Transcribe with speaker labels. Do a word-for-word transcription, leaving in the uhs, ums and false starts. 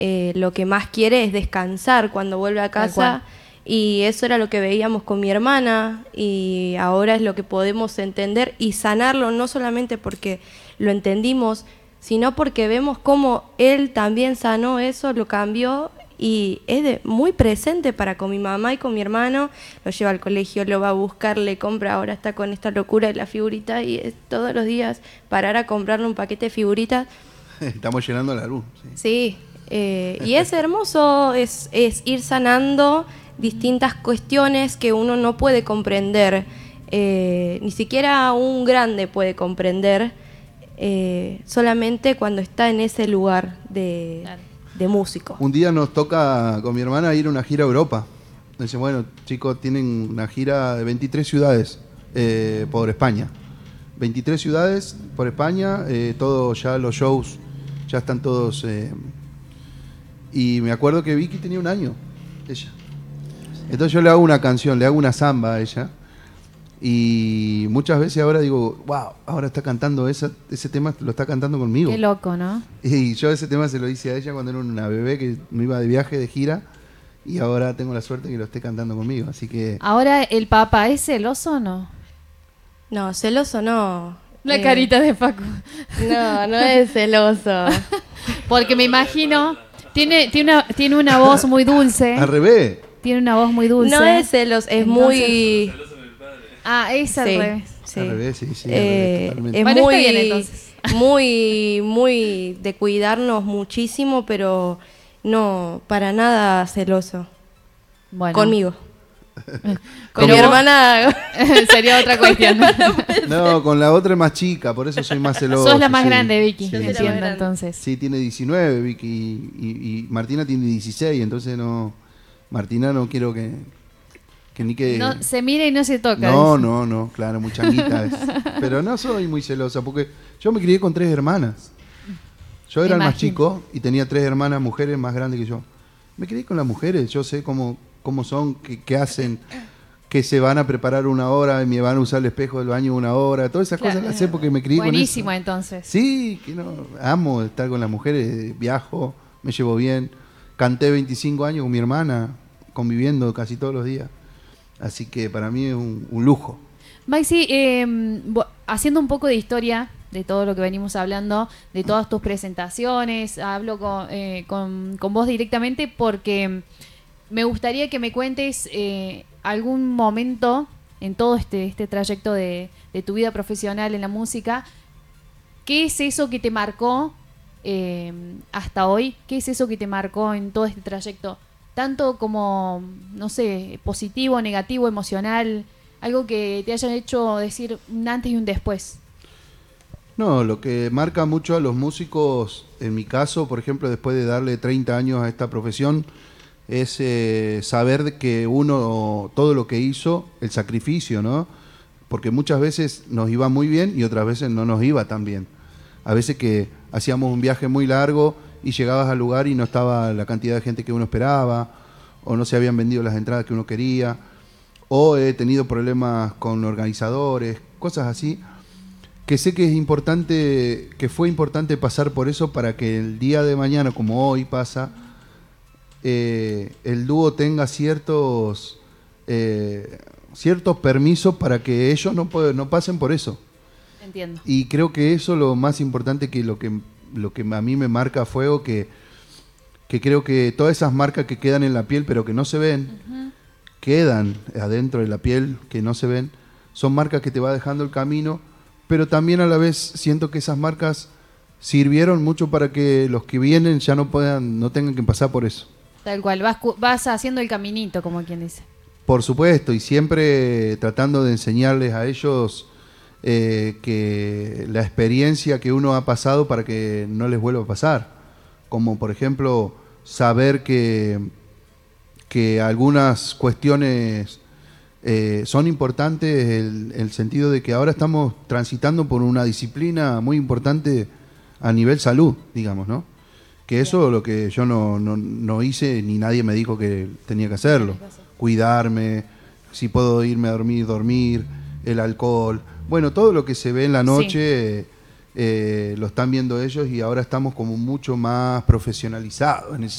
Speaker 1: eh, lo que más quiere es descansar cuando vuelve a casa. Y eso era lo que veíamos con mi hermana y ahora es lo que podemos entender y sanarlo, no solamente porque lo entendimos, sino porque vemos cómo él también sanó eso, lo cambió y es de, muy presente para con mi mamá y con mi hermano. Lo lleva al colegio, lo va a buscar, le compra, ahora está con esta locura de la figurita y es todos los días parar a comprarle un paquete de figuritas.
Speaker 2: Estamos llenando la luz. Sí,
Speaker 1: sí eh, y es hermoso, es, es ir sanando distintas cuestiones que uno no puede comprender, eh, ni siquiera un grande puede comprender, eh, solamente cuando está en ese lugar de, claro. de músico.
Speaker 2: Un día nos toca con mi hermana ir a una gira a Europa. Dice, bueno, chicos, tienen una gira de veintitrés ciudades eh, por España. veintitrés ciudades por España, eh, todos ya los shows ya están todos. Eh, y me acuerdo que Vicky tenía un año, ella. Entonces yo le hago una canción, le hago una samba a ella y muchas veces ahora digo, wow, ahora está cantando esa, ese tema, lo está cantando conmigo.
Speaker 3: Qué loco, ¿no?
Speaker 2: Y yo ese tema se lo hice a ella cuando era una bebé que me iba de viaje, de gira, y ahora tengo la suerte que lo esté cantando conmigo, así que...
Speaker 3: Ahora, ¿el papá es celoso o no?
Speaker 1: No, celoso no.
Speaker 3: La
Speaker 1: eh,
Speaker 3: carita de Facu.
Speaker 1: No, no es celoso.
Speaker 3: Porque me imagino, tiene, tiene, una, tiene una voz muy dulce.
Speaker 2: Al revés.
Speaker 3: Tiene una voz muy dulce.
Speaker 1: No es celos, es Entonces, muy...
Speaker 3: Ah, es al
Speaker 1: sí,
Speaker 3: revés.
Speaker 1: Sí.
Speaker 2: Al revés, sí, sí.
Speaker 1: Eh,
Speaker 2: revés,
Speaker 1: es
Speaker 3: bueno,
Speaker 1: muy,
Speaker 3: está bien, entonces. muy,
Speaker 1: muy de cuidarnos muchísimo, pero no, para nada celoso.
Speaker 3: Bueno.
Speaker 1: Conmigo.
Speaker 3: Pero
Speaker 1: Con mi hermana...
Speaker 3: sería otra cuestión.
Speaker 2: No, con la otra es más chica, por eso soy más celoso.
Speaker 3: Sos la más
Speaker 2: sí.
Speaker 3: grande, Vicky,
Speaker 2: Sí,
Speaker 3: entiendo,
Speaker 2: sí.
Speaker 3: entonces.
Speaker 2: Sí, tiene diecinueve, Vicky, y, y, y Martina tiene dieciséis, entonces no... Martina no quiero que... que ni que...
Speaker 3: No, se mira y no se toca.
Speaker 2: No,
Speaker 3: dice.
Speaker 2: no, no, claro, muy changuita es. Pero no soy muy celosa, porque yo me crié con tres hermanas. Yo era el más chico y tenía tres hermanas mujeres más grandes que yo. Me crié con las mujeres, yo sé cómo, cómo son, qué, qué hacen, que se van a preparar una hora y me van a usar el espejo del baño una hora. Todas esas claro. cosas las sé porque me crié
Speaker 3: Buenísimo,
Speaker 2: con eso.
Speaker 3: entonces.
Speaker 2: Sí, que no, amo estar con las mujeres, viajo, me llevo bien. Canté veinticinco años con mi hermana, conviviendo casi todos los días. Así que para mí es un, un lujo.
Speaker 3: Maxi, eh, haciendo un poco de historia de todo lo que venimos hablando, de todas tus presentaciones, hablo con, eh, con, con vos directamente porque me gustaría que me cuentes eh, algún momento en todo este, este trayecto de, de tu vida profesional en la música. ¿Qué es eso que te marcó eh, hasta hoy? ¿Qué es eso que te marcó en todo este trayecto? Tanto como, no sé, positivo, negativo, emocional, algo que te hayan hecho decir un antes y un después.
Speaker 2: No, lo que marca mucho a los músicos, en mi caso, por ejemplo, después de darle treinta años a esta profesión, es eh, saber que uno, todo lo que hizo, el sacrificio, ¿no? Porque muchas veces nos iba muy bien y otras veces no nos iba tan bien. A veces que hacíamos un viaje muy largo y llegabas al lugar y no estaba la cantidad de gente que uno esperaba, o no se habían vendido las entradas que uno quería, o he tenido problemas con organizadores, cosas así, que sé que es importante, que fue importante pasar por eso para que el día de mañana, como hoy pasa, eh, el dúo tenga ciertos, eh, ciertos permisos para que ellos no, pueden, no pasen por eso.
Speaker 3: Entiendo.
Speaker 2: Y creo que eso es lo más importante, que lo que, lo que a mí me marca a fuego, que, que creo que todas esas marcas que quedan en la piel pero que no se ven, uh-huh. quedan adentro de la piel, que no se ven, son marcas que te va dejando el camino, pero también a la vez siento que esas marcas sirvieron mucho para que los que vienen ya no puedan, no tengan que pasar por eso.
Speaker 3: Tal cual, vas, vas haciendo el caminito, como quien dice.
Speaker 2: Por supuesto, y siempre tratando de enseñarles a ellos eh, que la experiencia que uno ha pasado para que no les vuelva a pasar. Como por ejemplo, saber que, que algunas cuestiones eh, son importantes, el, el sentido de que ahora estamos transitando por una disciplina muy importante a nivel salud, digamos, ¿no? Que eso es lo que yo no, no, no hice, ni nadie me dijo que tenía que hacerlo. Cuidarme, si puedo irme a dormir, dormir, el alcohol. Bueno, todo lo que se ve en la noche sí. eh, lo están viendo ellos y ahora estamos como mucho más profesionalizados en ese